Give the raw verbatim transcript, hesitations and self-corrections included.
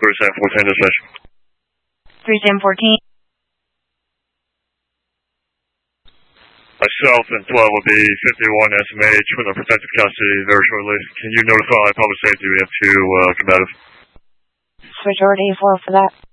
three seven fourteen dispatch. three seven fourteen. Myself and twelve will be fifty-one S M H with a protective custody very shortly. Can you notify public safety we have two uh, combative? Switch over to A four for that.